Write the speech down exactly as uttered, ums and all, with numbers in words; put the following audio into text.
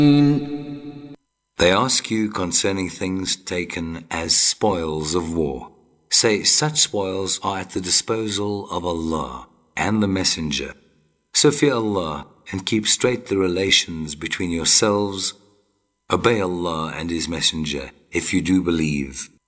They ask you concerning things taken as spoils of war. Say, such spoils are at the disposal of Allah and the Messenger. So fear Allah and keep straight the relations between yourselves. Obey Allah and His Messenger if you do believe.